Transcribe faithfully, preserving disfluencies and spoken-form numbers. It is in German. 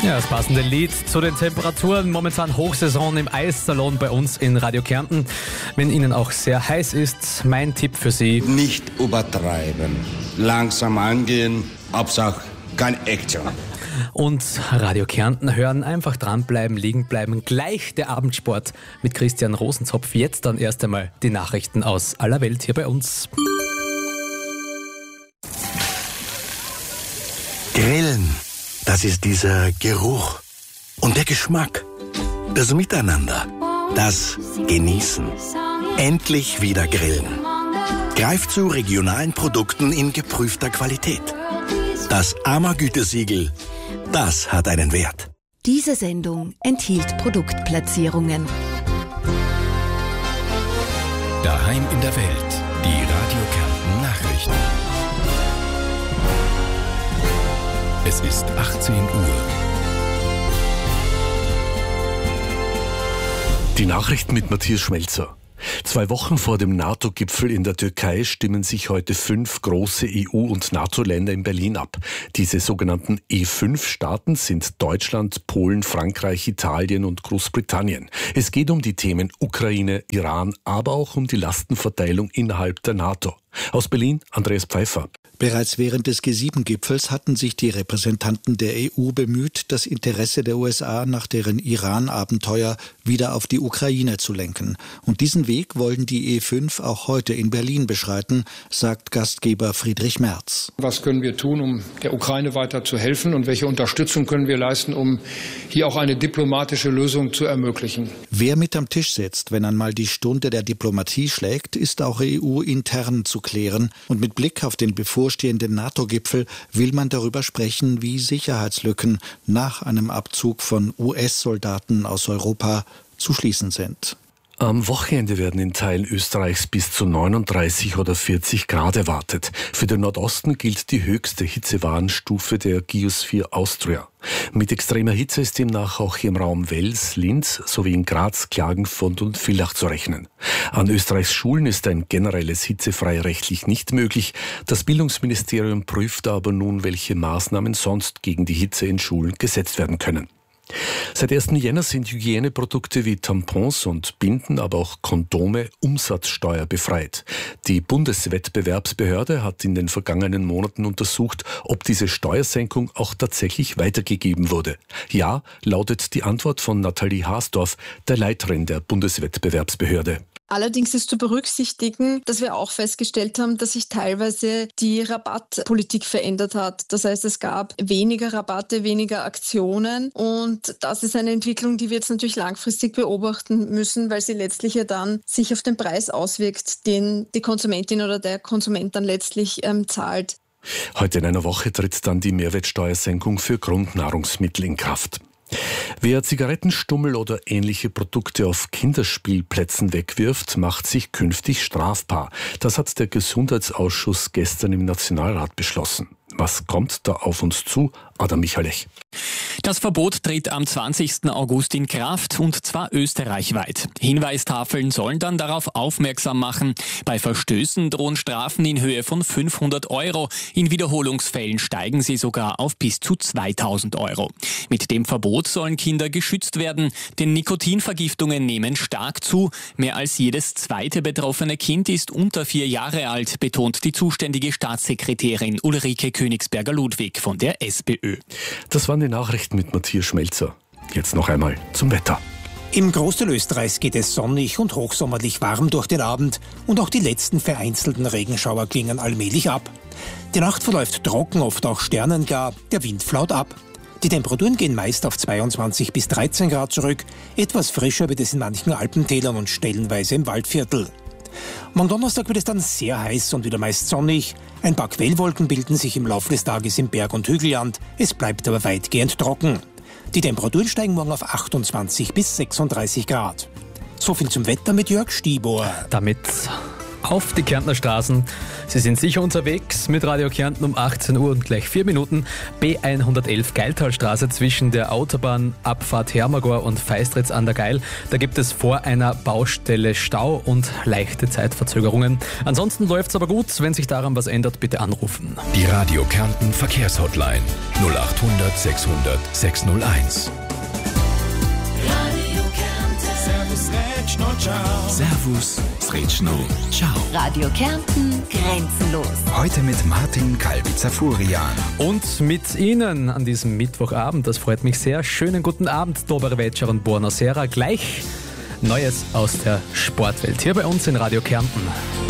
Ja, das passende Lied zu den Temperaturen. Momentan Hochsaison im Eissalon bei uns in Radio Kärnten. Wenn Ihnen auch sehr heiß ist, mein Tipp für Sie: nicht übertreiben, langsam angehen, Hauptsache keine Action. Und Radio Kärnten hören, einfach dranbleiben, liegen bleiben. Gleich der Abendsport mit Christian Rosenzopf. Jetzt dann erst einmal die Nachrichten aus aller Welt hier bei uns. Grillen, das ist dieser Geruch und der Geschmack, das Miteinander, das Genießen. Endlich wieder grillen. Greift zu regionalen Produkten in geprüfter Qualität. Das A M A-Gütesiegel, das hat einen Wert. Diese Sendung enthielt Produktplatzierungen. Daheim in der Welt, die Radio Kärnten Nachrichten. Es ist achtzehn Uhr. Die Nachrichten mit Matthias Schmelzer. Zwei Wochen vor dem NATO-Gipfel in der Türkei stimmen sich heute fünf große E U- und NATO-Länder in Berlin ab. Diese sogenannten E fünf Staaten sind Deutschland, Polen, Frankreich, Italien und Großbritannien. Es geht um die Themen Ukraine, Iran, aber auch um die Lastenverteilung innerhalb der NATO. Aus Berlin, Andreas Pfeiffer. Bereits während des G sieben Gipfels hatten sich die Repräsentanten der E U bemüht, das Interesse der U S A nach deren Iran-Abenteuer wieder auf die Ukraine zu lenken. Und diesen Weg wollen die E fünf auch heute in Berlin beschreiten, sagt Gastgeber Friedrich Merz. Was können wir tun, um der Ukraine weiter zu helfen, und welche Unterstützung können wir leisten, um hier auch eine diplomatische Lösung zu ermöglichen? Wer mit am Tisch sitzt, wenn einmal die Stunde der Diplomatie schlägt, ist auch E U-intern zu klären. Und mit Blick auf den bevorstehenden NATO-Gipfel will man darüber sprechen, wie Sicherheitslücken nach einem Abzug von U S-Soldaten aus Europa zu schließen sind. Am Wochenende werden in Teilen Österreichs bis zu neununddreißig oder vierzig Grad erwartet. Für den Nordosten gilt die höchste Hitzewarnstufe der Geosphere Austria. Mit extremer Hitze ist demnach auch im Raum Wels, Linz sowie in Graz, Klagenfurt und Villach zu rechnen. An Österreichs Schulen ist ein generelles Hitzefrei rechtlich nicht möglich. Das Bildungsministerium prüft aber nun, welche Maßnahmen sonst gegen die Hitze in Schulen gesetzt werden können. Seit ersten Jänner sind Hygieneprodukte wie Tampons und Binden, aber auch Kondome umsatzsteuerbefreit. Die Bundeswettbewerbsbehörde hat in den vergangenen Monaten untersucht, ob diese Steuersenkung auch tatsächlich weitergegeben wurde. Ja, lautet die Antwort von Nathalie Haasdorf, der Leiterin der Bundeswettbewerbsbehörde. Allerdings ist zu berücksichtigen, dass wir auch festgestellt haben, dass sich teilweise die Rabattpolitik verändert hat. Das heißt, es gab weniger Rabatte, weniger Aktionen, und das ist eine Entwicklung, die wir jetzt natürlich langfristig beobachten müssen, weil sie letztlich ja dann sich auf den Preis auswirkt, den die Konsumentin oder der Konsument dann letztlich ähm, zahlt. Heute in einer Woche tritt dann die Mehrwertsteuersenkung für Grundnahrungsmittel in Kraft. Wer Zigarettenstummel oder ähnliche Produkte auf Kinderspielplätzen wegwirft, macht sich künftig strafbar. Das hat der Gesundheitsausschuss gestern im Nationalrat beschlossen. Was kommt da auf uns zu? Adam Michalech. Das Verbot tritt am zwanzigsten August in Kraft, und zwar österreichweit. Hinweistafeln sollen dann darauf aufmerksam machen. Bei Verstößen drohen Strafen in Höhe von fünfhundert Euro. In Wiederholungsfällen steigen sie sogar auf bis zu zweitausend Euro. Mit dem Verbot sollen Kinder geschützt werden, denn Nikotinvergiftungen nehmen stark zu. Mehr als jedes zweite betroffene Kind ist unter vier Jahre alt, betont die zuständige Staatssekretärin Ulrike Königsberger-Ludwig von der SPÖ. Das waren die Nachrichten mit Matthias Schmelzer. Jetzt noch einmal zum Wetter. Im Großteil Österreichs geht es sonnig und hochsommerlich warm durch den Abend, und auch die letzten vereinzelten Regenschauer klingen allmählich ab. Die Nacht verläuft trocken, oft auch sternengar, der Wind flaut ab. Die Temperaturen gehen meist auf zweiundzwanzig bis dreizehn Grad zurück, etwas frischer wird es in manchen Alpentälern und stellenweise im Waldviertel. Am Donnerstag wird es dann sehr heiß und wieder meist sonnig. Ein paar Quellwolken bilden sich im Laufe des Tages im Berg- und Hügelland. Es bleibt aber weitgehend trocken. Die Temperaturen steigen morgen auf achtundzwanzig bis sechsunddreißig Grad. So viel zum Wetter mit Jörg Stibor. Damit auf die Kärntner Straßen. Sie sind sicher unterwegs mit Radio Kärnten um achtzehn Uhr und gleich vier Minuten. B hundertelf Geiltalstraße zwischen der Autobahnabfahrt Hermagor und Feistritz an der Geil. Da gibt es vor einer Baustelle Stau und leichte Zeitverzögerungen. Ansonsten läuft es aber gut. Wenn sich daran was ändert, bitte anrufen. Die Radio Kärnten Verkehrshotline null achthundert sechshundert sechshunderteins. Servus, Sretschno, ciao. Radio Kärnten grenzenlos. Heute mit Martin Kalbizer-Furian. Und mit Ihnen an diesem Mittwochabend, das freut mich sehr. Schönen guten Abend, Dober Večer und Buonasera. Gleich Neues aus der Sportwelt hier bei uns in Radio Kärnten.